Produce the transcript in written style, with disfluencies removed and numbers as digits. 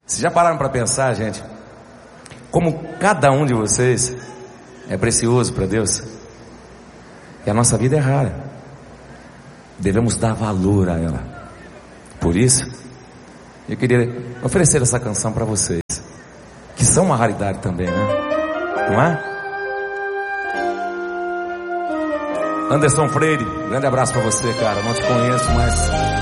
Vocês já pararam para pensar, gente, como cada um de vocês é precioso para Deus? E a nossa vida é rara. Devemos dar valor a ela. Por isso, eu queria oferecer essa canção para vocês, que são uma raridade também, né? Não é? Anderson Freire, grande abraço para você, cara. Não te conheço, mas